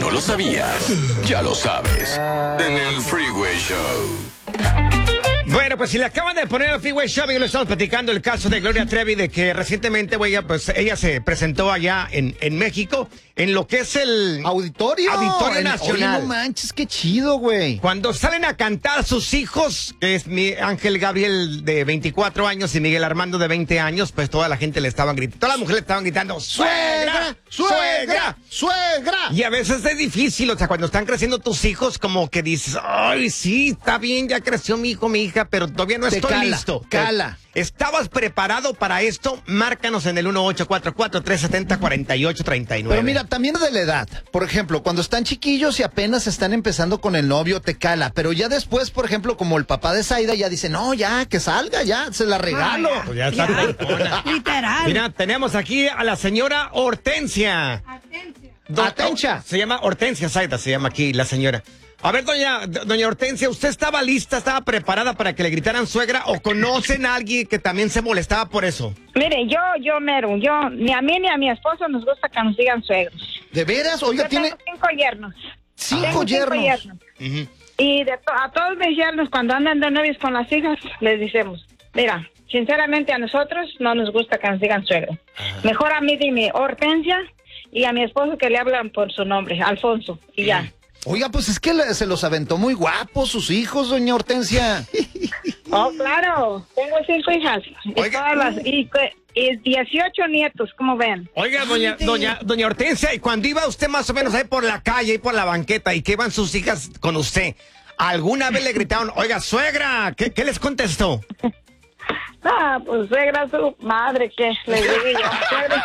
no lo sabías, ya lo sabes. En el Freeway Show. Bueno, pues si le acaban de poner al Freeway Show, y lo estamos platicando el caso de Gloria Trevi, de que recientemente, güey, pues ella se presentó allá en México, en lo que es el Auditorio Nacional. Oye, no manches, qué chido, güey. Cuando salen a cantar sus hijos, que es mi Ángel Gabriel de 24 años y Miguel Armando de 20 años, pues toda la gente le estaban gritando, todas las mujeres le estaban gritando, ¡suegra! ¡Suegra! ¡Suegra! Y a veces es difícil, o sea, cuando están creciendo tus hijos, como que dices, ay, sí, está bien, ya creció mi hijo, mi hija, pero todavía no estoy listo. Cala. ¿Estabas preparado para esto? Márcanos en el 1844-370-4839. Pero mira, también de la edad. Por ejemplo, cuando están chiquillos y apenas están empezando con el novio, te cala. Pero ya después, por ejemplo, como el papá de Zaida ya dice, no, ya, que salga, ya, se la regalo. Pues ya está. Literal. Mira, tenemos aquí a la señora Hortensia. Atencha. Se llama Hortensia Zaida, se llama aquí la señora. A ver, doña Hortensia, ¿usted estaba lista, estaba preparada para que le gritaran suegra o conocen a alguien que también se molestaba por eso? Mire, yo mero, ni a mí ni a mi esposo nos gusta que nos digan suegros. ¿De veras? Oiga, Yo tiene tengo 5 yernos. cinco yernos. Uh-huh. Y a todos mis yernos, cuando andan de novios con las hijas, les decimos, mira, sinceramente a nosotros no nos gusta que nos digan suegro. Mejor a mí dime Hortensia y a mi esposo que le hablan por su nombre, Alfonso, y ya. Oiga, pues es que se los aventó muy guapos sus hijos, doña Hortensia. Oh, claro, tengo 5 hijas y 18 nietos, como ven. Oiga, doña Hortensia, y cuando iba usted más o menos ahí por la calle, ahí por la banqueta, y que iban sus hijas con usted, ¿alguna vez le gritaron, oiga, suegra? ¿Qué les contestó? Ah, pues suegra, su madre, ¿qué? Les digo yo, suegra.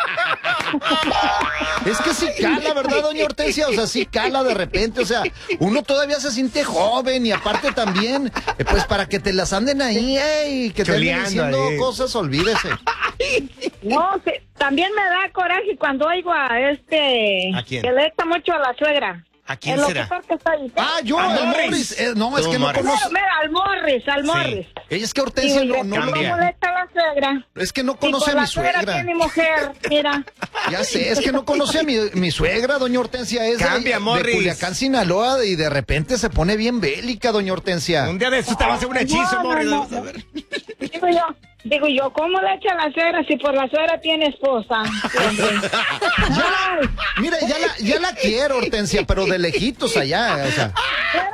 Es que sí cala, ¿verdad, doña Hortensia? O sea, sí cala de repente, o sea, uno todavía se siente joven y aparte también, pues para que te las anden ahí, que te anden diciendo ahí cosas, olvídese. No, también me da coraje cuando oigo a ¿A quién? que le echa mucho a la suegra. ¿A quién el será? locutor que está ahí. Yo, ¿A al Morris? Morris. No, es Tú, que no Morris. conozco. Mira, al Morris. Es que Hortensia Digo, no ¿cómo cambia. le echa a la suegra? es que no Si conoce por a mi la suegra suegra. tiene mujer, mira. Ya sé, es que no conoce a mi suegra, doña Hortensia. Es Cambia, de Morris. Culiacán, Sinaloa, y de repente se pone bien bélica, doña Hortensia. Un día de eso te va a hacer un hechizo, No, Morris. no. Vamos a ver. Digo yo, ¿cómo le echa a la suegra si por la suegra tiene esposa? Ay, Mira, ya la quiero, Hortensia, pero de lejitos allá, o sea.